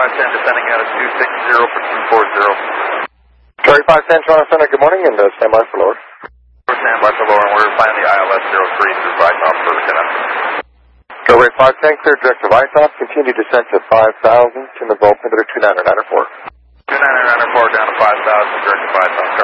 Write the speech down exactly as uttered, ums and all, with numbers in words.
five ten descending out of two six zero for two four zero. Charlie five ten, Toronto Center, good morning, and uh, stand by for lower. We're stand by for lower, and we're flying the I L S zero three through Vitop for the Canuck. Runway five ten, clear direct to Vitop, continue descent to five thousand, to the Volt, Pinter two nine nine four. two nine nine four down to five thousand, direct to Vitop.